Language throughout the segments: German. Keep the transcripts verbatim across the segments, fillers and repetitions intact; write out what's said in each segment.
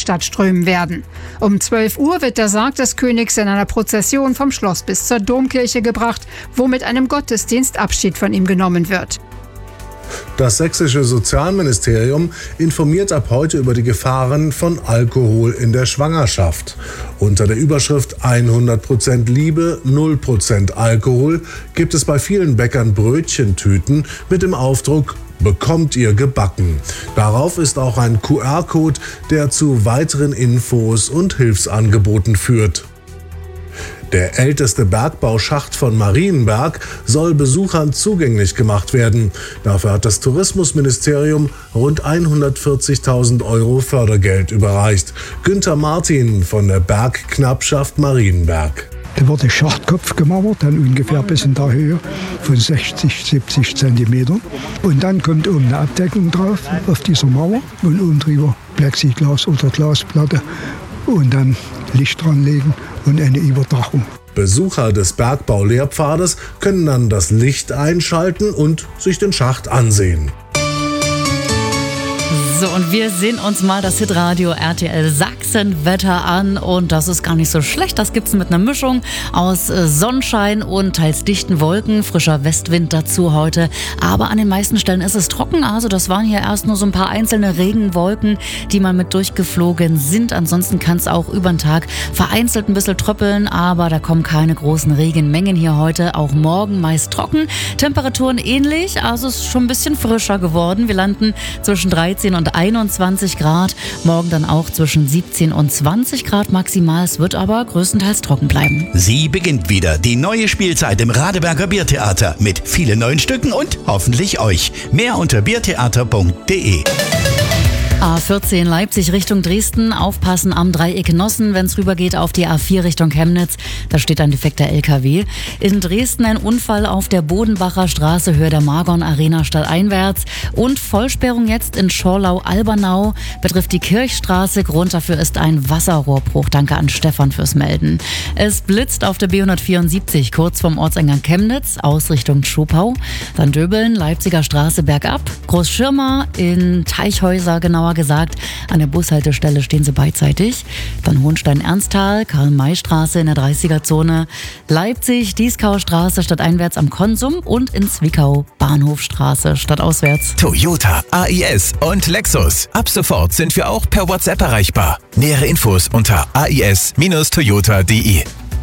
Stadt strömen werden. Um zwölf Uhr wird der Sarg des Königs in einer Prozession vom Schloss bis zur Domkirche gebracht, wo mit einem Gottesdienst Abschied von ihm genommen wird. Das sächsische Sozialministerium informiert ab heute über die Gefahren von Alkohol in der Schwangerschaft. Unter der Überschrift hundert Prozent Liebe, null Prozent Alkohol gibt es bei vielen Bäckern Brötchentüten mit dem Aufdruck „Bekommt ihr gebacken". Darauf ist auch ein Q R-Code, der zu weiteren Infos und Hilfsangeboten führt. Der älteste Bergbauschacht von Marienberg soll Besuchern zugänglich gemacht werden. Dafür hat das Tourismusministerium rund hundertvierzigtausend Euro Fördergeld überreicht. Günther Martin von der Bergknappschaft Marienberg. Da wird der Schachtkopf gemauert, dann ungefähr bis in der Höhe von sechzig, siebzig Zentimetern. Und dann kommt oben eine Abdeckung drauf auf dieser Mauer und oben drüber Plexiglas oder Glasplatte und dann Licht dran legen und eine Überdachung. Besucher des Bergbaulehrpfades können dann das Licht einschalten und sich den Schacht ansehen. So, und wir sehen uns mal das Hitradio R T L Sachsen-Wetter an und das ist gar nicht so schlecht. Das gibt's mit einer Mischung aus Sonnenschein und teils dichten Wolken, frischer Westwind dazu heute. Aber an den meisten Stellen ist es trocken, also das waren hier erst nur so ein paar einzelne Regenwolken, die mal mit durchgeflogen sind. Ansonsten kann es auch über den Tag vereinzelt ein bisschen tröppeln, aber da kommen keine großen Regenmengen hier heute. Auch morgen meist trocken, Temperaturen ähnlich, also es ist schon ein bisschen frischer geworden. Wir landen zwischen dreizehn und einundzwanzig Grad, morgen dann auch zwischen siebzehn und zwanzig Grad maximal. Es wird aber größtenteils trocken bleiben. Sie beginnt wieder, die neue Spielzeit im Radeberger Biertheater mit vielen neuen Stücken und hoffentlich euch. Mehr unter biertheater punkt de. A vierzehn Leipzig Richtung Dresden, aufpassen am Dreieck Nossen, wenn es rübergeht auf die A vier Richtung Chemnitz, da steht ein defekter L K W. In Dresden ein Unfall auf der Bodenbacher Straße, Höhe der Margon Arena stadteinwärts und Vollsperrung jetzt in Schorlau-Albernau, betrifft die Kirchstraße, Grund dafür ist ein Wasserrohrbruch. Danke an Stefan fürs Melden. Es blitzt auf der B hundertvierundsiebzig, kurz vom Ortseingang Chemnitz, Ausrichtung Schopau, dann Döbeln, Leipziger Straße bergab, Großschirmer in Teichhäuser genauer gesagt. An der Bushaltestelle stehen sie beidseitig. Dann Hohenstein-Ernsthal, Karl-May-Straße in der dreißiger-Zone, Leipzig, Dieskauer Straße stadteinwärts am Konsum und in Zwickau Bahnhofstraße stadtauswärts. Toyota, A I S und Lexus. Ab sofort sind wir auch per WhatsApp erreichbar. Nähere Infos unter a i s Bindestrich toyota punkt de.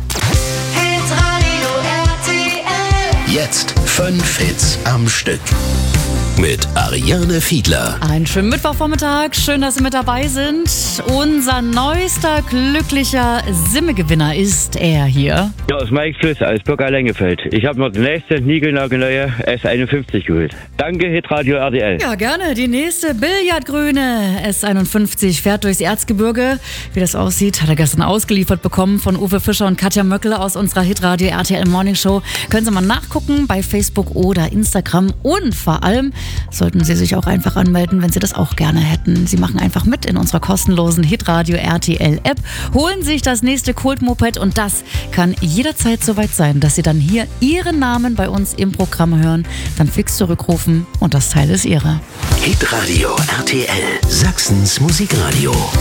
Jetzt fünf Hits am Stück. Mit Ariane Fiedler. Einen schönen Mittwochvormittag, schön, dass Sie mit dabei sind. Unser neuester glücklicher Simme-Gewinner ist er hier. Ja, aus Mike Fluss aus Burger-Lengefeld. Ich habe noch die nächste niegelnagelneue S einundfünfzig geholt. Danke, Hitradio R T L. Ja, gerne. Die nächste Billardgrüne S einundfünfzig fährt durchs Erzgebirge. Wie das aussieht, hat er gestern ausgeliefert bekommen von Uwe Fischer und Katja Möckle aus unserer Hitradio R T L Morning Show. Können Sie mal nachgucken bei Facebook oder Instagram und vor allem sollten Sie sich auch einfach anmelden, wenn Sie das auch gerne hätten. Sie machen einfach mit in unserer kostenlosen Hitradio R T L App, holen sich das nächste Kult-Moped und das kann jederzeit soweit sein, dass Sie dann hier Ihren Namen bei uns im Programm hören, dann fix zurückrufen und das Teil ist Ihre. Hitradio R T L, Sachsens Musikradio.